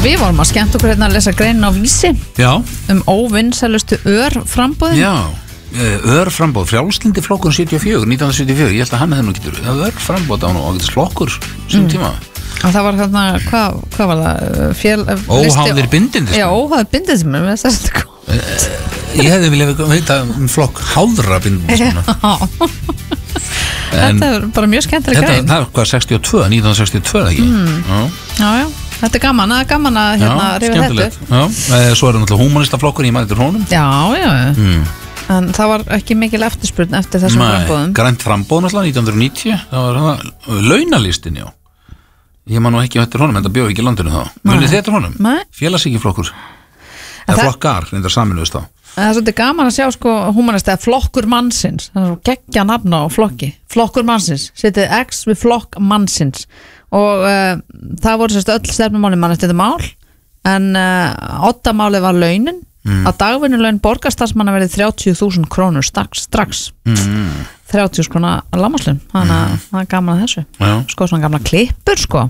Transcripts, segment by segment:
Við vorum að skemmt okkur hérna að lesa greinin á Vísi óvinnsælustu örframboðin. Já, örframboð, frjálslyndi flokkur 1974, ég held að hann hefði nú getur örframboð á nú ágætis flokkur sem tíma. Og það var hérna, hvað var það? Óháðir bindindismenn. Já, óháðir bindindismenn, með þess að ég hefði viljað veita flokk háðra bindindismenn. Þetta er bara mjög skemmtileg grein. Það er hvað, 1962 ekki? Já, þetta er gaman að hérna rifja þetta. Já, svo er það náttúrulega húmanistaflokkur, ég mætir honum. Já. En það var ekki mikil eftirspurn eftir þessum frambóðum. Grænt frambóð náttúrulega 1990, það var það launalistin, já. Ég man nú ekki eftir honum, en það bjóð ekki í landinu þá. Munið þið eftir honum? Nei. Félagshyggju eða flokkar, reyndar saminuðust þá. Það er svolítið gaman að sjá húmanist eða flokkur mannsins, það er svo geggja nafn á flokkur mannsins, setið X við flokk mannsins og það voru sérst öll stefnumáli mannréttindi mál en oddamálið var launin að dagvinnulaun borgarstarfsmanna verið 30.000 krónur strax 30.000 krónar lágmarkslaun, þannig að það er gaman að þessu svona gamla klippur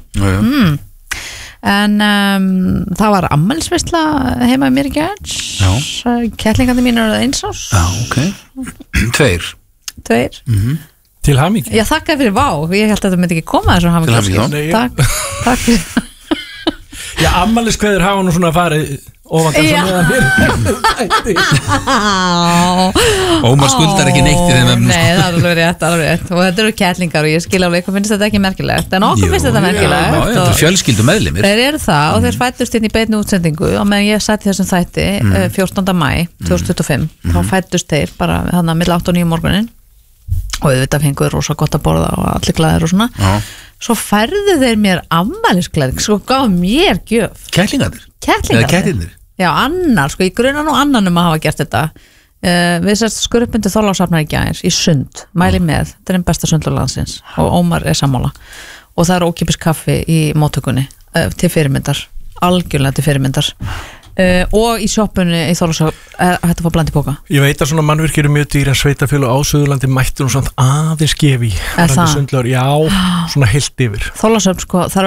en það var afmælisveisla heima í mér í gær kettlingandi mín eru eins árs. Já, ok. Tveir. Til hamingju. Já, þakka fyrir vá, ég held að þetta myndi ekki koma þessum hamingju. Takk fyrir. Já, afmæliskveður hafa nú svona farið óvandan svo meðan mér. Ómar skuldar ekki neitt í þeim efnum. Nei, það er alveg rétt. Og þetta eru kettlingar og ég skil alveg, ykkur finnst þetta ekki merkilegt. En okkur finnst þetta merkilegt. Já, þetta er fjölskyldu meðlimir. Þeir eru það og þeir fættust inn í beinni útsendingu og meðan ég sætti þessum þætti 14. maí 2025, þá fættust þeir bara þannig að milli 8 og 9 morgunin og auðvitað fengur rosa gott að borða og allir glaðir og svona. Svo færðu þeir mér afmælisklæðing, svo gaf mér gjöf. Kettlingarnir? Kettlingarnir? Eða kettirnir? Já, annar, ég gruna nú annan að hafa gert þetta. Við sérst skurðbundi Þorlákshafnar í gær í Sund, mæli með, þetta er einn besta sundlulandsins og Ómar er sammála. Og það er ókeypis kaffi í móttökunni til fyrirmyndar, algjörlega til fyrirmyndar. Og í sjoppunni í Þorlákshafn hætti að fá bland í póka. Ég veit að svona mannvirkir eru mjög dýr en sveitafélag á Suðurlandi mætti nú svona aðeins gefi. Já, svona heilt yfir. Þorlákshafn þarf